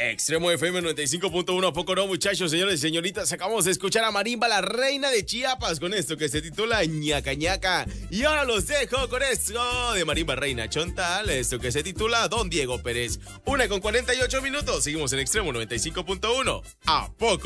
Extremo FM 95.1, ¿a poco no, muchachos, señores y señoritas? Acabamos de escuchar a Marimba, la reina de Chiapas, con esto que se titula Ñaca Ñaca. Y ahora los dejo con esto de Marimba Reina Chontal, esto que se titula Don Diego Pérez. 1:48 minutos, seguimos en Extremo 95.1. ¿A poco?